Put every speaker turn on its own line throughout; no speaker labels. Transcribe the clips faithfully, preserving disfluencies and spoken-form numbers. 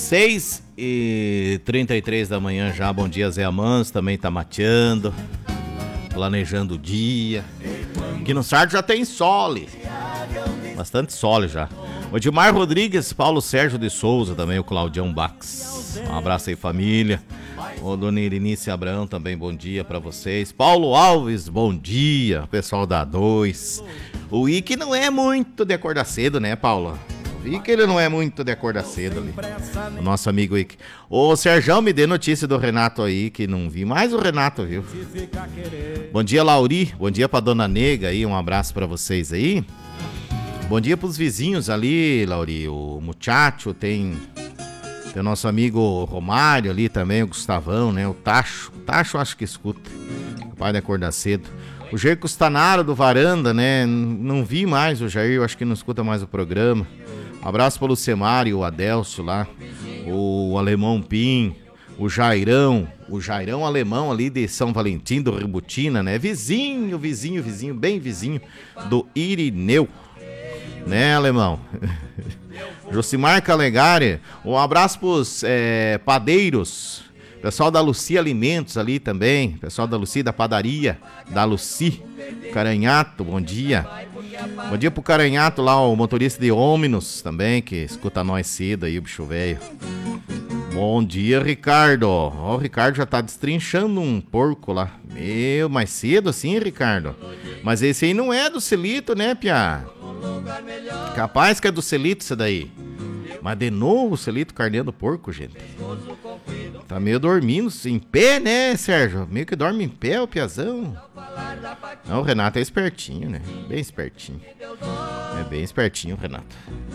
seis e trinta e três da manhã já, bom dia Zé Amans, também tá mateando, planejando o dia. Aqui no Sarto já tem sol, bastante sol já. O Edmar Rodrigues, Paulo Sérgio de Souza também, o Claudião Bax. Um abraço aí, família. O Dona Irinice Abraão também, bom dia pra vocês. Paulo Alves, bom dia. Pessoal da dois. O Ike não é muito de acordar cedo, né, Paulo? O Ike ele não é muito de acordar cedo ali. O nosso amigo Ike. Ô, Serjão, me dê notícia do Renato aí, que não vi mais o Renato, viu? Bom dia, Lauri. Bom dia pra Dona Nega aí, um abraço pra vocês aí. Bom dia pros vizinhos ali, Lauri. O Muchacho, tem, tem o nosso amigo Romário ali também, o Gustavão, né? O Tacho. O Tacho acho que escuta. Capaz de acordar cedo. O Jair Custanaro do Varanda, né? Não vi mais o Jair, eu acho que não escuta mais o programa. Um abraço pro Lucemar e o Adélcio lá. O Alemão Pim. O Jairão. O Jairão Alemão ali de São Valentim, do Ributina, né? Vizinho, vizinho, vizinho, bem vizinho do Irineu. Né, Alemão? Josimar Calegari, um abraço pros é, padeiros, pessoal da Luci Alimentos ali também, pessoal da Luci, da padaria, da Luci, Caranhato, bom dia. Bom dia pro Caranhato lá, o motorista de Ômnibus também, que escuta nós cedo aí, o bicho velho. Bom dia, Ricardo. Ó, o Ricardo já tá destrinchando um porco lá. Meu, mais cedo assim, Ricardo? Mas esse aí não é do Celito, né, piá? Capaz que é do Celito isso daí. Mas de novo o Celito carneando porco, gente. Tá meio dormindo, em pé, né, Sérgio? Meio que dorme em pé o piazão. Não, o Renato é espertinho, né? Bem espertinho. É bem espertinho o Renato.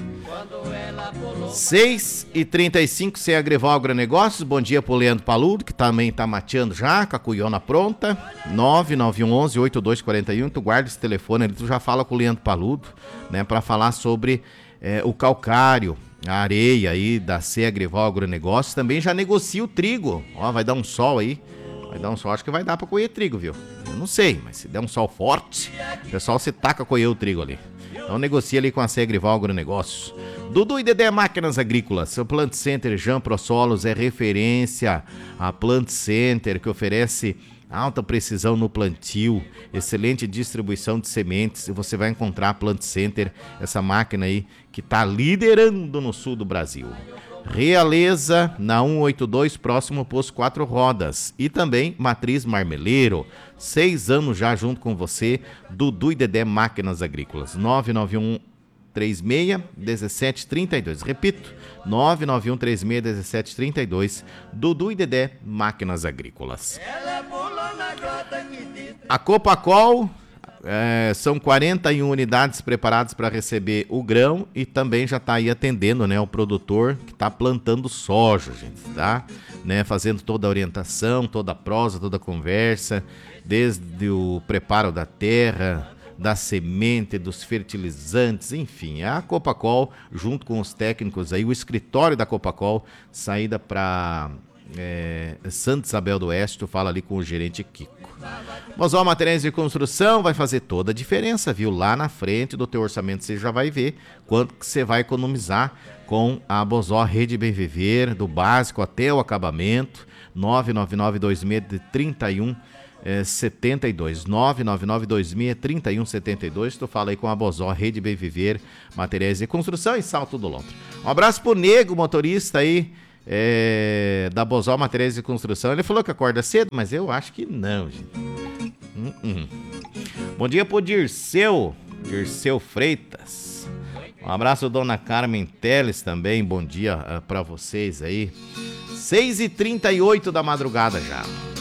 seis e trinta e cinco, C Agrival Agronegócios. Bom dia pro Leandro Paludo, que também tá mateando já, com a cuiona pronta. nove nove um um, oito dois quatro um. Tu guarda esse telefone ali, tu já fala com o Leandro Paludo, né? Pra falar sobre é, o calcário, a areia aí da C Agrival Agronegócios. Também já negocia o trigo. Ó, vai dar um sol aí. Vai dar um sol, acho que vai dar pra colher trigo, viu? Eu não sei, mas se der um sol forte, o pessoal se taca a colher o trigo ali. Então negocia ali com a C Agrival Agronegócios. Dudu e Dedé Máquinas Agrícolas. O Plant Center Jean Prosolos é referência. A Plant Center que oferece alta precisão no plantio, excelente distribuição de sementes. E você vai encontrar a Plant Center, essa máquina aí que está liderando no sul do Brasil. Realeza, na cento e oitenta e dois, próximo ao posto Quatro Rodas. E também Matriz Marmeleiro. Seis anos já junto com você, Dudu e Dedé Máquinas Agrícolas. nove nove um três seis um sete três dois. Repito, nove nove um três seis um sete três dois. Dudu e Dedé Máquinas Agrícolas. A Copacol... É, são quarenta e uma unidades preparadas para receber o grão e também já está aí atendendo, né, o produtor que está plantando soja, gente, tá? Né, fazendo toda a orientação, toda a prosa, toda a conversa, desde o preparo da terra, da semente, dos fertilizantes, enfim, a Copacol, junto com os técnicos aí, o escritório da Copacol, saída para é, Santa Isabel do Oeste, tu fala ali com o gerente Kiko. Bozó Materiais de Construção vai fazer toda a diferença, viu? Lá na frente do teu orçamento você já vai ver quanto que você vai economizar com a Bozó Rede Bem Viver, do básico até o acabamento. nove nove nove dois seis três um sete dois, nove nove nove dois seis três um sete dois. Tu fala aí com a Bozó Rede Bem Viver, Materiais de Construção e Salto do Lontra. Um abraço pro Nego, motorista aí, É, da Bozó Materiais de Construção. Ele falou que acorda cedo, mas eu acho que não, gente. Hum, hum. Bom dia pro Dirceu, Dirceu Freitas. Um abraço, Dona Carmen Teles também. Bom dia uh, pra vocês aí. seis e trinta e oito da madrugada já.